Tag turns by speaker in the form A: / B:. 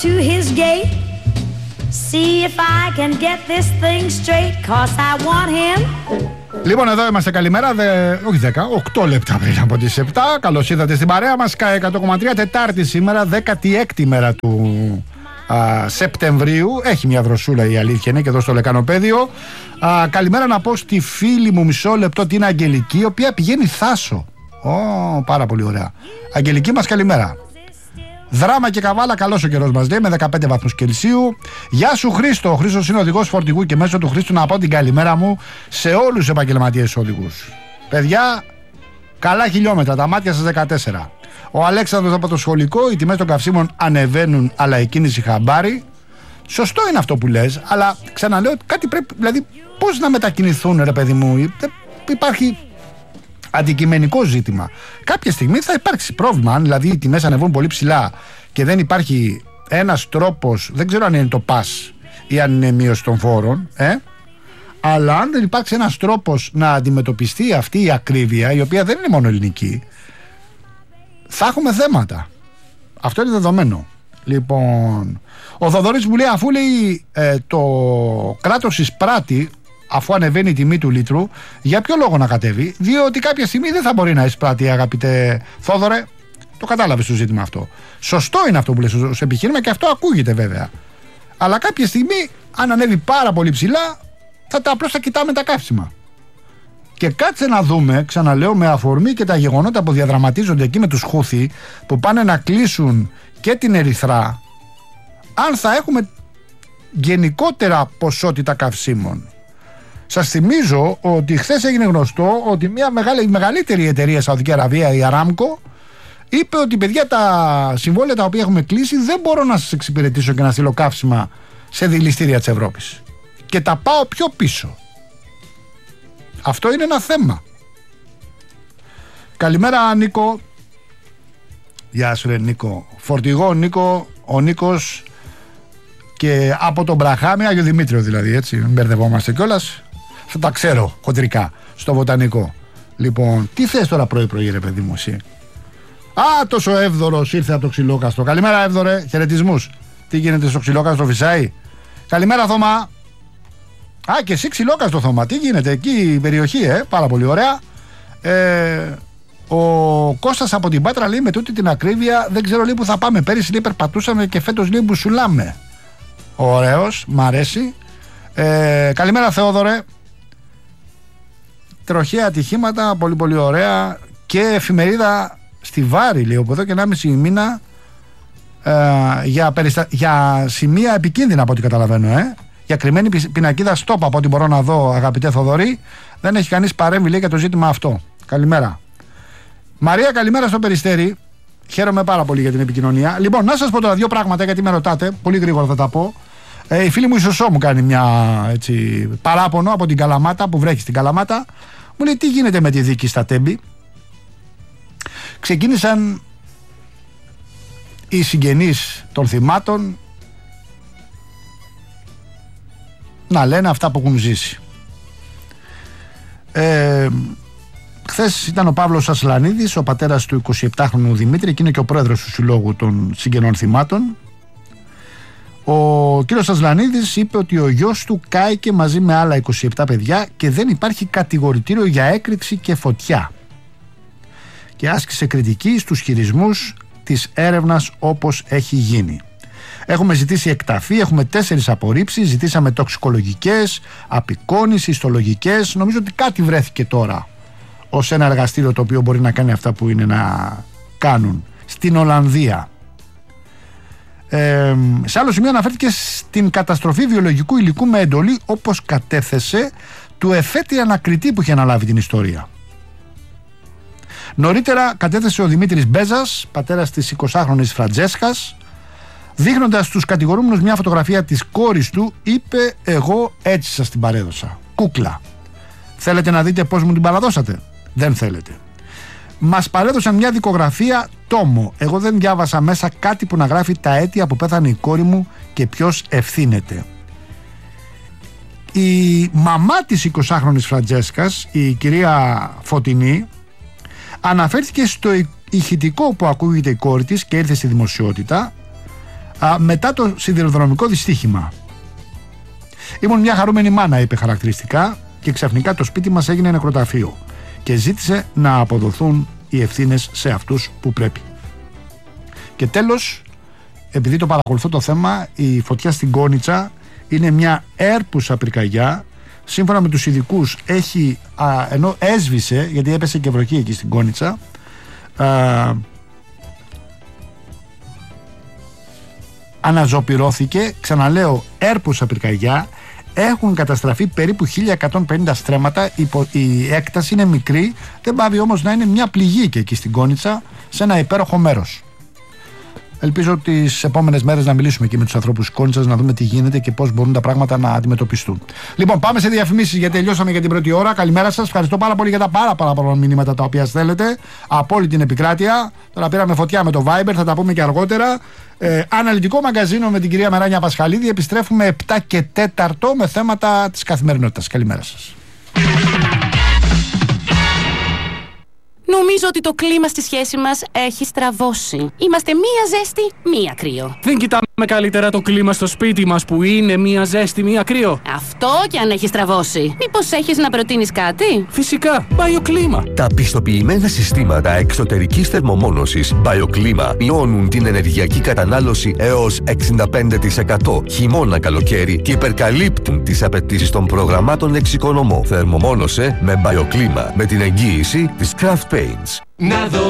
A: to his gate. See if I can get this thing straight, 'cause I want him.
B: Λοιπόν, εδώ είμαστε, καλημέρα. Όχι 10, 8 λεπτά πριν από τις 7. Καλώς ήρθατε στην παρέα μας. 100,3 Τετάρτη σήμερα, 16η μέρα του Σεπτεμβρίου. Έχει μια βροσούλα, η αλήθεια είναι, και εδώ στο Λεκανοπέδιο. Καλημέρα να πω στη φίλη μου, μισό λεπτό, την Αγγελική, η οποία πηγαίνει Θάσο. Πάρα πολύ ωραία. Αγγελική μας, καλημέρα. Δράμα και Καβάλα, καλός ο καιρός μας λέει, με 15 βαθμούς Κελσίου. Γεια σου Χρήστο. Ο Χρήστος είναι οδηγός φορτηγού και μέσω του Χρήστου να πω την καλημέρα μου σε όλους τους επαγγελματίες οδηγούς. Παιδιά, καλά χιλιόμετρα, τα μάτια σας 14. Ο Αλέξανδρος από το σχολικό, οι τιμές των καυσίμων ανεβαίνουν, αλλά η κίνηση χαμπάρι. Σωστό είναι αυτό που λες, αλλά ξαναλέω κάτι πρέπει, δηλαδή πώς να μετακινηθούν, ρε παιδί μου, υπάρχει αντικειμενικό ζήτημα. Κάποια στιγμή θα υπάρξει πρόβλημα, αν δηλαδή οι τιμές ανεβούν πολύ ψηλά και δεν υπάρχει ένας τρόπος, δεν ξέρω αν είναι το πας ή αν είναι μείωση των φόρων, αλλά αν δεν υπάρξει ένας τρόπος να αντιμετωπιστεί αυτή η ακρίβεια, η οποία δεν είναι μόνο ελληνική, θα έχουμε θέματα. Αυτό είναι δεδομένο. Λοιπόν, ο Θοδωρής μου λέει, αφού λέει το κράτος εισπράττει, αφού ανεβαίνει η τιμή του λίτρου, για ποιο λόγο να κατέβει? Διότι κάποια στιγμή δεν θα μπορεί να εισπράττει, αγαπητέ Θόδωρε. Το κατάλαβες το ζήτημα αυτό. Σωστό είναι αυτό που λες ως επιχείρημα και αυτό ακούγεται βέβαια. Αλλά κάποια στιγμή, αν ανέβει πάρα πολύ ψηλά, απλώς θα κοιτάμε τα καύσιμα. Και κάτσε να δούμε, ξαναλέω, με αφορμή και τα γεγονότα που διαδραματίζονται εκεί με τους Χούθη, που πάνε να κλείσουν και την Ερυθρά, αν θα έχουμε γενικότερα ποσότητα καυσίμων. Σας θυμίζω ότι χθες έγινε γνωστό ότι η μεγαλύτερη εταιρεία Σαουδική Αραβία, η Αράμκο, είπε ότι παιδιά, τα συμβόλαια τα οποία έχουμε κλείσει δεν μπορώ να σας εξυπηρετήσω και να στείλω καύσιμα σε δηληστήρια της Ευρώπης. Και τα πάω πιο πίσω. Αυτό είναι ένα θέμα. Καλημέρα Νίκο. Γεια σου ρε Νίκο. Φορτηγό Νίκο, ο Νίκος και από τον Μπραχάμι, Άγιο Δημήτριο δηλαδή, έτσι, μην μπερδευόμαστε κιόλας. Θα τα ξέρω χοντρικά στο βοτανικό. Λοιπόν, τι θες τώρα πρωί-πρωί ρε παιδί μου εσύ? Τόσο Εύδωρος ήρθε από το Ξυλόκαστρο. Καλημέρα Εύδωρε, χαιρετισμούς. Τι γίνεται στο Ξυλόκαστρο, φυσάει? Καλημέρα Θωμά. Και εσύ Ξυλόκαστρο Θωμά, τι γίνεται εκεί η περιοχή, πάρα πολύ ωραία. Ο Κώστας από την Πάτρα λέει, με τούτη την ακρίβεια δεν ξέρω λέει που θα πάμε. Πέρυσι λέει περπατούσαμε και φέτος λέει μπουσουλάμε. Ωραίος, μ' αρέσει. Καλημέρα Θεόδωρε. Τροχαία ατυχήματα, πολύ πολύ ωραία. Και εφημερίδα στη Βάρη λέει, από εδώ και 1,5 μήνα, για σημεία επικίνδυνα από ό,τι καταλαβαίνω, για κρυμμένη πινακίδα stop από ό,τι μπορώ να δω, αγαπητέ Θοδωρή. Δεν έχει κανείς παρέμβει λέει για το ζήτημα αυτό. Καλημέρα Μαρία, καλημέρα στο Περιστέρι. Χαίρομαι πάρα πολύ για την επικοινωνία. Λοιπόν, να σας πω τώρα δύο πράγματα γιατί με ρωτάτε, πολύ γρήγορα θα τα πω. Η φίλη μου η Σωσό μου κάνει μια παράπονο από την Καλαμάτα, που βρέχει στην Καλαμάτα. Μου λέει, τι γίνεται με τη δίκη στα Τέμπη? Ξεκίνησαν οι συγγενείς των θυμάτων να λένε αυτά που έχουν ζήσει. Χθες ήταν ο Παύλος Ασλανίδης, ο πατέρας του 27χρονου Δημήτρη, και είναι και ο πρόεδρος του Συλλόγου των Συγγενών Θυμάτων. Ο κύριος Ασλανίδης είπε ότι ο γιος του κάηκε μαζί με άλλα 27 παιδιά και δεν υπάρχει κατηγορητήριο για έκρηξη και φωτιά. Και άσκησε κριτική στους χειρισμούς της έρευνας όπως έχει γίνει. Έχουμε ζητήσει εκταφή, έχουμε 4 απορρίψεις, ζητήσαμε τοξικολογικές, απεικόνηση, ιστολογικές. Νομίζω ότι κάτι βρέθηκε τώρα ως ένα εργαστήριο το οποίο μπορεί να κάνει αυτά που είναι να κάνουν. Στην Ολλανδία. Σε άλλο σημείο αναφέρθηκε στην καταστροφή βιολογικού υλικού με εντολή, όπως κατέθεσε του εφέτη ανακριτή που είχε αναλάβει την ιστορία. Νωρίτερα κατέθεσε ο Δημήτρης Μπέζας, πατέρας της 20χρονης Φραντζέσκας, δείχνοντας στους κατηγορούμενους μια φωτογραφία της κόρης του, είπε, εγώ έτσι σας την παρέδωσα, κούκλα. Θέλετε να δείτε πώς μου την παραδώσατε? Δεν θέλετε. Μας παρέδωσαν μια δικογραφία τόμο. Εγώ δεν διάβασα μέσα κάτι που να γράφει τα αίτια που πέθανε η κόρη μου και ποιος ευθύνεται. Η μαμά της 20χρονης Φραντζέσκας, η κυρία Φωτεινή, αναφέρθηκε στο ηχητικό που ακούγεται η κόρη της και ήρθε στη δημοσιότητα, μετά το σιδηροδρομικό δυστύχημα. Ήμουν μια χαρούμενη μάνα, είπε χαρακτηριστικά, και ξαφνικά το σπίτι μας έγινε νεκροταφείο και ζήτησε να αποδοθούν οι ευθύνες σε αυτούς που πρέπει. Και τέλος, επειδή το παρακολουθώ το θέμα, η φωτιά στην Κόνιτσα είναι μια έρπουσα πυρκαγιά. Σύμφωνα με τους ειδικούς, ενώ έσβησε, γιατί έπεσε και βροχή εκεί στην Κόνιτσα, αναζωπυρώθηκε, ξαναλέω, έρπουσα πυρκαγιά. Έχουν καταστραφεί περίπου 1150 στρέμματα. Η έκταση είναι μικρή, δεν πάβει όμως να είναι μια πληγή και εκεί στην Κόνιτσα, σε ένα υπέροχο μέρος. Ελπίζω τις επόμενες μέρες να μιλήσουμε και με τους ανθρώπους της Κόνιτσας, να δούμε τι γίνεται και πώς μπορούν τα πράγματα να αντιμετωπιστούν. Λοιπόν, πάμε σε διαφημίσεις, γιατί τελειώσαμε για την πρώτη ώρα. Καλημέρα σας. Ευχαριστώ πάρα πολύ για τα πάρα πολλά μηνύματα τα οποία στέλνετε από όλη την επικράτεια. Τώρα πήραμε φωτιά με το Viber, θα τα πούμε και αργότερα. Αναλυτικό μαγκαζίνο με την κυρία Μεράνια Πασχαλίδη. Επιστρέφουμε 7 και 4 με θέματα της καθημερινότητας. Καλημέρα σας.
C: Νομίζω ότι το κλίμα στη σχέση μας έχει στραβώσει. Είμαστε μία ζέστη, μία κρύο.
D: Δεν κοιτάμε καλύτερα το κλίμα στο σπίτι μας που είναι μία ζέστη, μία κρύο?
C: Αυτό κι αν έχει στραβώσει. Μήπως έχεις να προτείνεις κάτι?
D: Φυσικά, BioClima.
E: Τα πιστοποιημένα συστήματα εξωτερικής θερμομόνωσης BioClima μειώνουν την ενεργειακή κατανάλωση έως 65% χειμώνα-καλοκαίρι και υπερκαλύπτουν τις απαιτήσεις των προγραμμάτων εξοικονομώ. Θερμομόνωσε με BioClima με την εγγύηση της Craft Paints.
F: Να δω